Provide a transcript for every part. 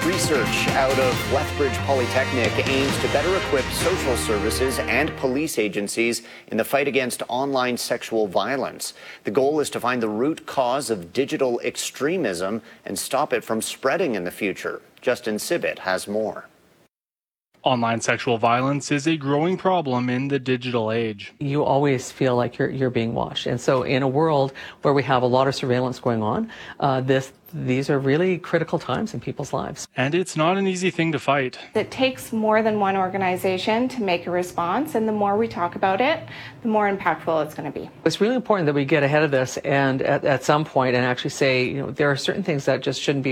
Research out of Lethbridge Polytechnic aims to better equip social services and police agencies in the fight against online sexual violence. The goal is to find the root cause of digital extremism and stop it from spreading in the future. Justin Sibbett has more. Online sexual violence is a growing problem in the digital age. You always feel like you're being watched. And so in a world where we have a lot of surveillance going on, these are really critical times in people's lives. And it's not an easy thing to fight. It takes more than one organization to make a response, and the more we talk about it, the more impactful it's going to be. It's really important that we get ahead of this and at some point and actually say, there are certain things that just shouldn't be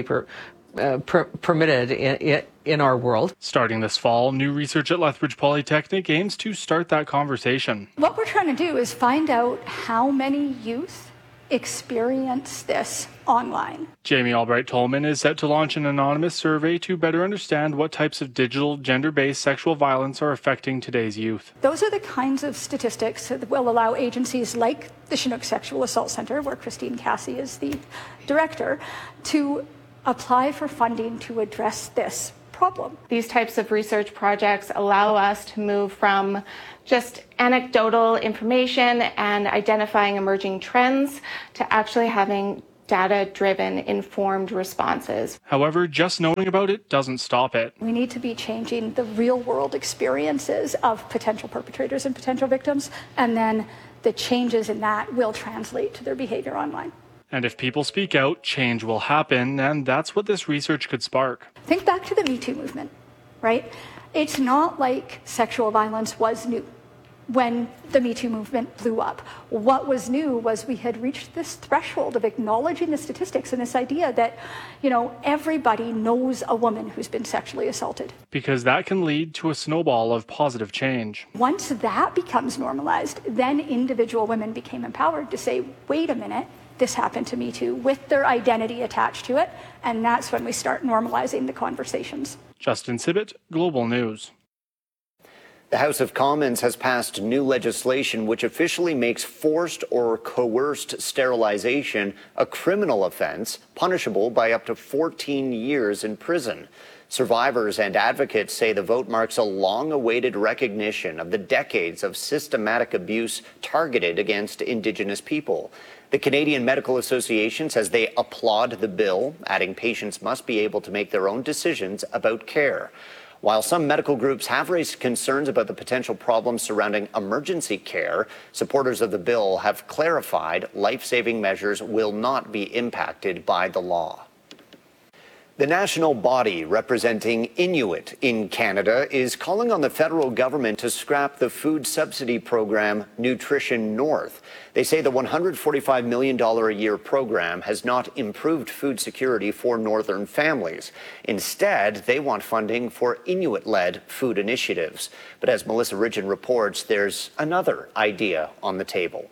permitted in our world. Starting this fall, new research at Lethbridge Polytechnic aims to start that conversation. What we're trying to do is find out how many youth experience this online. Jamie Albright-Tolman is set to launch an anonymous survey to better understand what types of digital gender-based sexual violence are affecting today's youth. Those are the kinds of statistics that will allow agencies like the Chinook Sexual Assault Centre, where Christine Cassie is the director, to apply for funding to address this problem. These types of research projects allow us to move from just anecdotal information and identifying emerging trends to actually having data-driven, informed responses. However, just knowing about it doesn't stop it. We need to be changing the real-world experiences of potential perpetrators and potential victims, and then the changes in that will translate to their behavior online. And if people speak out, change will happen, and that's what this research could spark. Think back to the Me Too movement, right? It's not like sexual violence was new when the Me Too movement blew up. What was new was we had reached this threshold of acknowledging the statistics and this idea that, everybody knows a woman who's been sexually assaulted. Because that can lead to a snowball of positive change. Once that becomes normalized, then individual women became empowered to say, wait a minute, this happened to me too, with their identity attached to it, and that's when we start normalizing the conversations. Justin Sibbett, Global News. The House of Commons has passed new legislation which officially makes forced or coerced sterilization a criminal offense, punishable by up to 14 years in prison. Survivors and advocates say the vote marks a long-awaited recognition of the decades of systematic abuse targeted against Indigenous people. The Canadian Medical Association says they applaud the bill, adding patients must be able to make their own decisions about care. While some medical groups have raised concerns about the potential problems surrounding emergency care, supporters of the bill have clarified life-saving measures will not be impacted by the law. The national body representing Inuit in Canada is calling on the federal government to scrap the food subsidy program Nutrition North. They say the $145 million a year program has not improved food security for northern families. Instead, they want funding for Inuit-led food initiatives. But as Melissa Ridgen reports, there's another idea on the table.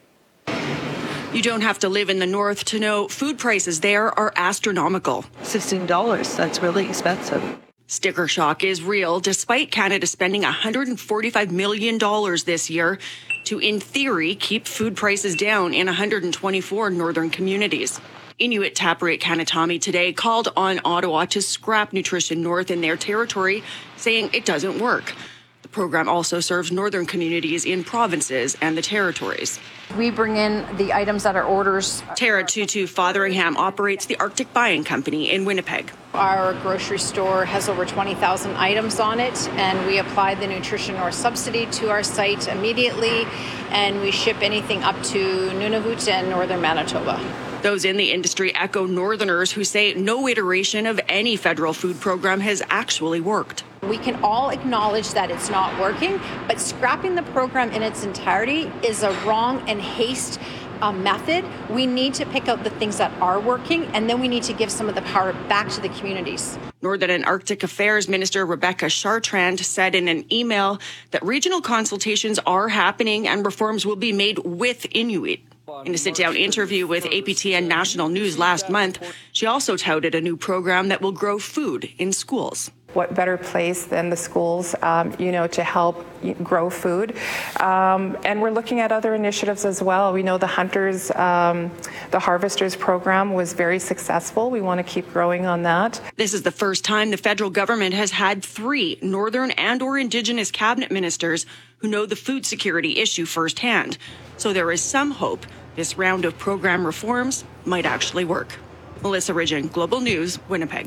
You don't have to live in the north to know food prices there are astronomical. $16, that's really expensive. Sticker shock is real, despite Canada spending $145 million this year to, in theory, keep food prices down in 124 northern communities. Inuit Tapiriit Kanatami today called on Ottawa to scrap Nutrition North in their territory, saying it doesn't work. The program also serves northern communities in provinces and the territories. We bring in the items that are orders. Tara Tutu Fotheringham operates the Arctic Buying Company in Winnipeg. Our grocery store has over 20,000 items on it, and we apply the Nutrition North subsidy to our site immediately, and we ship anything up to Nunavut and northern Manitoba. Those in the industry echo northerners who say no iteration of any federal food program has actually worked. We can all acknowledge that it's not working, but scrapping the program in its entirety is a wrong and haste method. We need to pick out the things that are working, and then we need to give some of the power back to the communities. Northern and Arctic Affairs Minister Rebecca Chartrand said in an email that regional consultations are happening and reforms will be made with Inuit. In a sit-down interview with APTN National News last month, she also touted a new program that will grow food in schools. What better place than the schools, to help grow food. And we're looking at other initiatives as well. We know the Hunters, the Harvesters program was very successful. We want to keep growing on that. This is the first time the federal government has had 3 Northern and/or Indigenous cabinet ministers who know the food security issue firsthand. So there is some hope this round of program reforms might actually work. Melissa Ridgen, Global News, Winnipeg.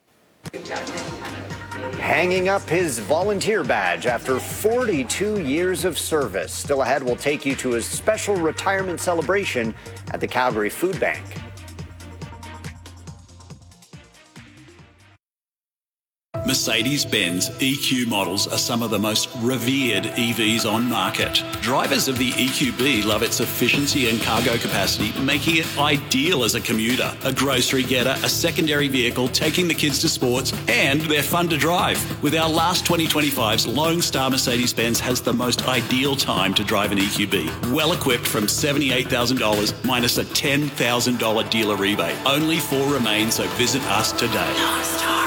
Hanging up his volunteer badge after 42 years of service. Still ahead, we'll take you to his special retirement celebration at the Calgary Food Bank. Mercedes-Benz EQ models are some of the most revered EVs on market. Drivers of the EQB love its efficiency and cargo capacity, making it ideal as a commuter, a grocery getter, a secondary vehicle, taking the kids to sports, and they're fun to drive. With our last 2025's Lone Star Mercedes-Benz has the most ideal time to drive an EQB. Well equipped from $78,000 minus a $10,000 dealer rebate. Only 4 remain, so visit us today. Lone Star.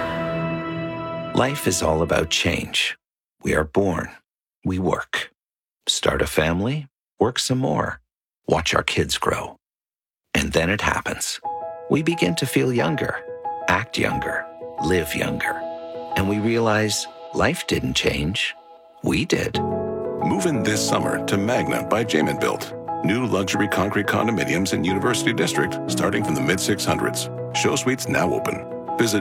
Life is all about change. We are born. We work. Start a family, work some more, watch our kids grow. And then it happens. We begin to feel younger, act younger, live younger. And we realize life didn't change. We did. Move in this summer to Magna by Jamin Built. New luxury concrete condominiums in University District starting from the mid-600s. Show suites now open. Visit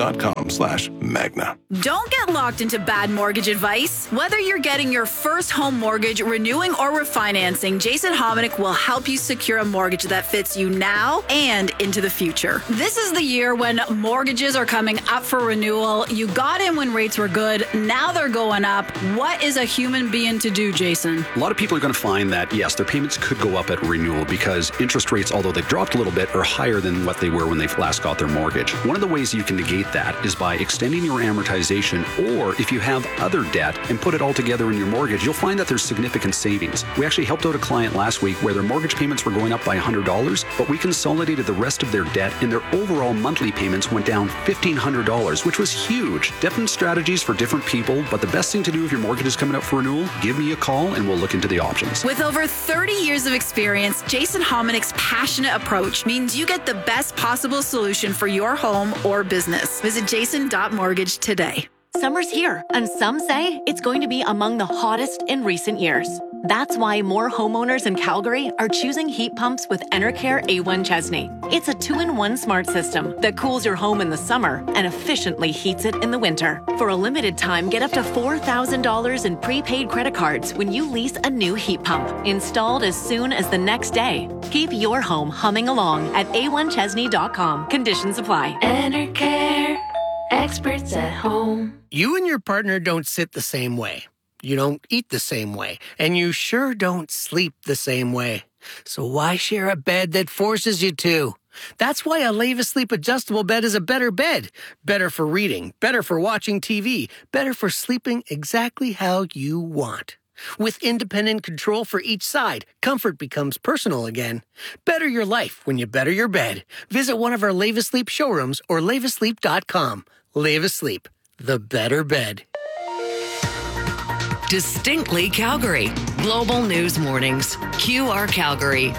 jamin.com/magna. Don't get locked into bad mortgage advice. Whether you're getting your first home mortgage, renewing, or refinancing, Jason Hominick will help you secure a mortgage that fits you now and into the future. This is the year when mortgages are coming up for renewal. You got in when rates were good. Now they're going up. What is a human being to do, Jason? A lot of people are going to find that, yes, their payments could go up at renewal because interest rates, although they've dropped a little bit, are higher than what they were when they last got their mortgage. One of the ways you can negate that is by extending your amortization, or if you have other debt and put it all together in your mortgage, you'll find that there's significant savings. We actually helped out a client last week where their mortgage payments were going up by $100, but we consolidated the rest of their debt and their overall monthly payments went down $1,500, which was huge. Different strategies for different people, but the best thing to do if your mortgage is coming up for renewal, give me a call and we'll look into the options. With over 30 years of experience, Jason Hominick's passionate approach means you get the best possible solution for your home or business. Visit jason.mortgage today. Summer's here, and some say it's going to be among the hottest in recent years. That's why more homeowners in Calgary are choosing heat pumps with Enercare A1 Chesney. It's a 2-in-1 smart system that cools your home in the summer and efficiently heats it in the winter. For a limited time, get up to $4,000 in prepaid credit cards when you lease a new heat pump, installed as soon as the next day. Keep your home humming along at a1chesney.com. Conditions apply. Enercare, experts at home. You and your partner don't sit the same way. You don't eat the same way. And you sure don't sleep the same way. So why share a bed that forces you to? That's why a Leva Sleep adjustable bed is a better bed. Better for reading, better for watching TV, better for sleeping exactly how you want. With independent control for each side, comfort becomes personal again. Better your life when you better your bed. Visit one of our Leva Sleep showrooms or levasleep.com. Leva Sleep, the better bed. Distinctly Calgary. Global News Mornings. QR Calgary.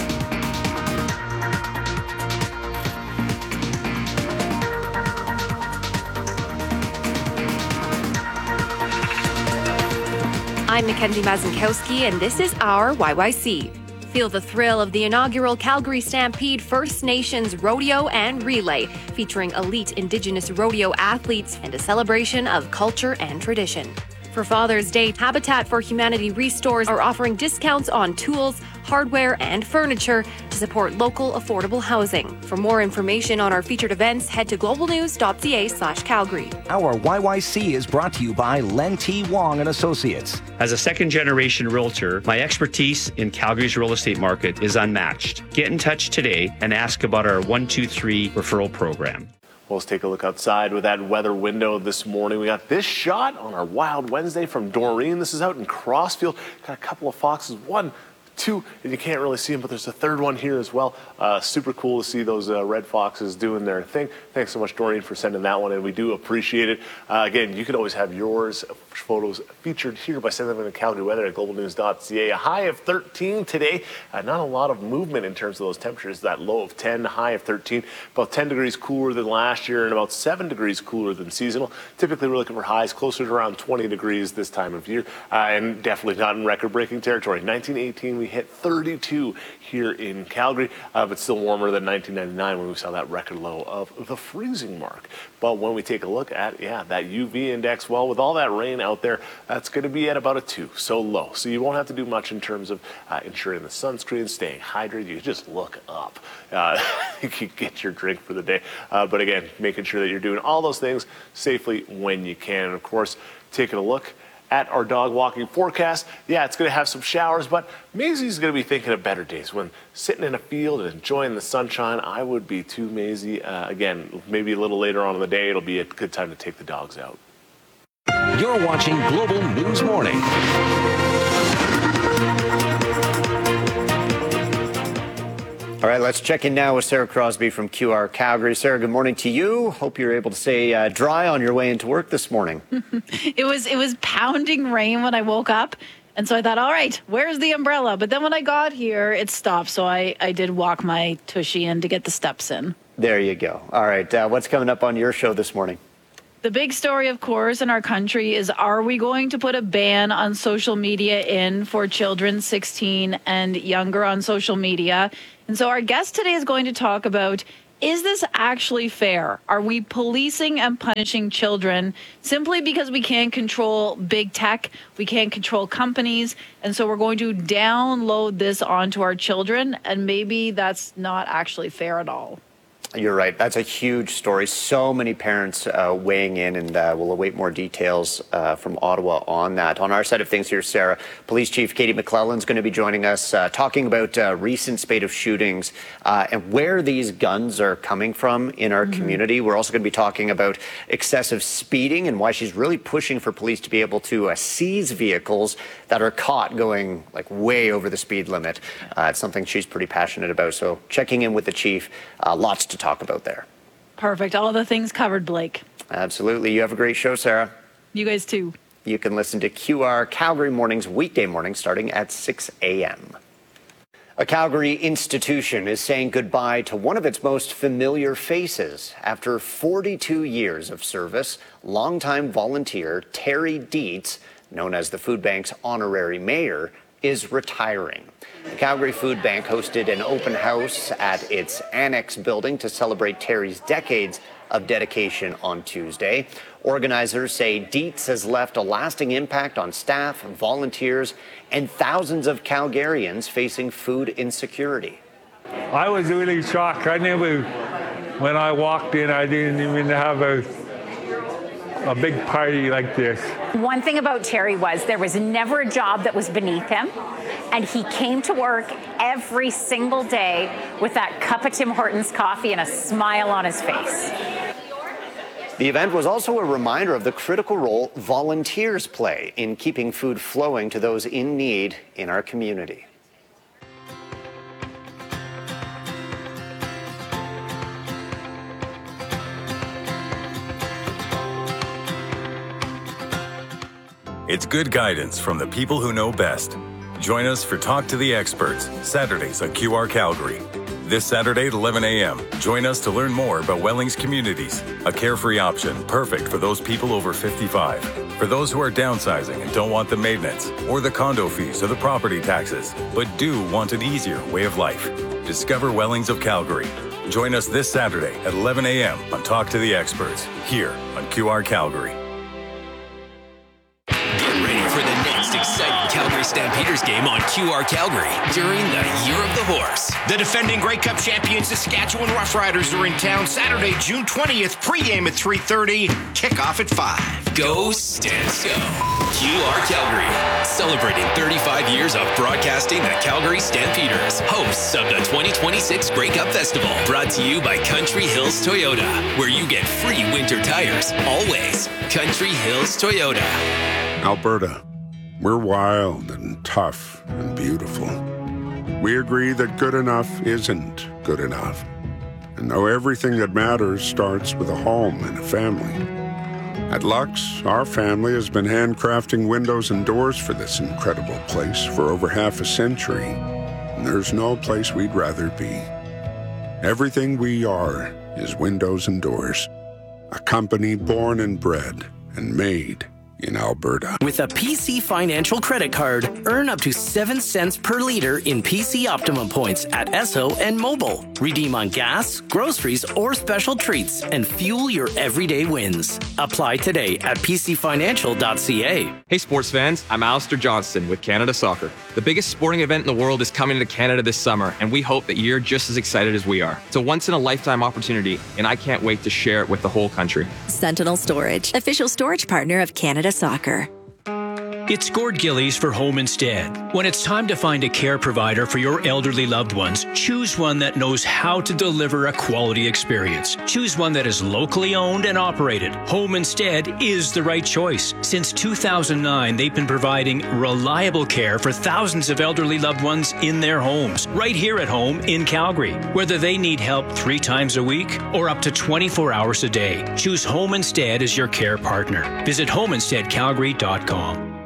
I'm Mackenzie Mazinkowski, and this is our YYC. Feel the thrill of the inaugural Calgary Stampede First Nations Rodeo and Relay, featuring elite Indigenous rodeo athletes and a celebration of culture and tradition. For Father's Day, Habitat for Humanity Restores are offering discounts on tools, hardware, and furniture to support local affordable housing. For more information on our featured events, head to globalnews.ca/Calgary. Our YYC is brought to you by Len T. Wong and Associates. As a second-generation realtor, my expertise in Calgary's real estate market is unmatched. Get in touch today and ask about our 123 referral program. Well, let's take a look outside with that weather window this morning. We got this shot on our Wild Wednesday from Doreen. This is out in Crossfield. Got a couple of foxes, one two, and you can't really see them, but there's a third one here as well. Super cool to see those red foxes doing their thing. Thanks so much, Doreen, for sending that one in. We do appreciate it. Again, you can always have yours photos featured here by sending them in to Calgary Weather at globalnews.ca. A high of 13 today. Not a lot of movement in terms of those temperatures. That low of 10, high of 13. About 10 degrees cooler than last year and about 7 degrees cooler than seasonal. Typically, we're looking for highs closer to around 20 degrees this time of year, and definitely not in record-breaking territory. 1918, we hit 32 here in Calgary, but still warmer than 1999 when we saw that record low of the freezing mark. But when we take a look at, that UV index, well, with all that rain out there, that's going to be at about a 2, so low. So you won't have to do much in terms of ensuring the sunscreen, staying hydrated. You just look up. You can get your drink for the day. But again, making sure that you're doing all those things safely when you can. And of course, taking a look at our dog walking forecast. It's going to have some showers, but Maisie's going to be thinking of better days. When sitting in a field and enjoying the sunshine, I would be too, Maisie. Again, maybe a little later on in the day, it'll be a good time to take the dogs out. You're watching Global News Morning. All right, let's check in now with Sarah Crosby from QR Calgary. Sarah, good morning to you. Hope you're able to stay dry on your way into work this morning. It was pounding rain when I woke up. And so I thought, all right, where's the umbrella? But then when I got here, it stopped. So I did walk my tushy in to get the steps in. There you go. All right, what's coming up on your show this morning? The big story, of course, in our country is, are we going to put a ban on social media in for children 16 and younger on social media? And so our guest today is going to talk about, is this actually fair? Are we policing and punishing children simply because we can't control big tech, we can't control companies, and so we're going to download this onto our children, and maybe that's not actually fair at all? You're right. That's a huge story. So many parents weighing in, and we'll await more details from Ottawa on that. On our side of things here, Sarah, Police Chief Katie McClellan's going to be joining us, talking about recent spate of shootings and where these guns are coming from in our community. We're also going to be talking about excessive speeding and why she's really pushing for police to be able to seize vehicles that are caught going like way over the speed limit. It's something she's pretty passionate about. So checking in with the chief, lots to talk about there. Perfect. All the things covered, Blake. Absolutely. You have a great show, Sarah. You guys too. You can listen to QR Calgary mornings, weekday mornings, starting at 6 a.m. A Calgary institution is saying goodbye to one of its most familiar faces. After 42 years of service, longtime volunteer Terry Dietz, known as the food bank's honorary mayor, is retiring. The Calgary Food Bank hosted an open house at its annex building to celebrate Terry's decades of dedication on Tuesday. Organizers say Dietz has left a lasting impact on staff, volunteers, and thousands of Calgarians facing food insecurity. I was really shocked. When I walked in, I didn't even have a big party like this. One thing about Terry was there was never a job that was beneath him, and he came to work every single day with that cup of Tim Hortons coffee and a smile on his face. The event was also a reminder of the critical role volunteers play in keeping food flowing to those in need in our community. It's good guidance from the people who know best. Join us for Talk to the Experts, Saturdays on QR Calgary. This Saturday at 11 a.m., join us to learn more about Wellings Communities, a carefree option perfect for those people over 55. For those who are downsizing and don't want the maintenance, or the condo fees or the property taxes, but do want an easier way of life. Discover Wellings of Calgary. Join us this Saturday at 11 a.m. on Talk to the Experts, here on QR Calgary. Exciting Calgary Stampeders game on QR Calgary during the Year of the Horse. The defending Grey Cup champions Saskatchewan Roughriders are in town Saturday, June 20th, pregame at 3:30, kickoff at 5. Go Stamps Go. QR Calgary, celebrating 35 years of broadcasting the Calgary Stampeders, hosts of the 2026 Grey Cup Festival, brought to you by Country Hills Toyota, where you get free winter tires, always. Country Hills Toyota. Alberta. We're wild and tough and beautiful. We agree that good enough isn't good enough. And know everything that matters starts with a home and a family. At Lux, our family has been handcrafting windows and doors for this incredible place for over half a century. And there's no place we'd rather be. Everything we are is windows and doors. A company born and bred and made in Alberta. With a PC Financial credit card, earn up to 7 cents per liter in PC Optimum points at Esso and Mobile. Redeem on gas, groceries, or special treats and fuel your everyday wins. Apply today at pcfinancial.ca. Hey sports fans, I'm Alistair Johnston with Canada Soccer. The biggest sporting event in the world is coming to Canada this summer, and we hope that you're just as excited as we are. It's a once-in-a-lifetime opportunity, and I can't wait to share it with the whole country. Sentinel Storage, official storage partner of Canada Soccer. It's Gord Gillies for Home Instead. When it's time to find a care provider for your elderly loved ones, choose one that knows how to deliver a quality experience. Choose one that is locally owned and operated. Home Instead is the right choice. Since 2009, they've been providing reliable care for thousands of elderly loved ones in their homes, right here at home in Calgary. Whether they need help 3 times a week or up to 24 hours a day, choose Home Instead as your care partner. Visit homeinsteadcalgary.com.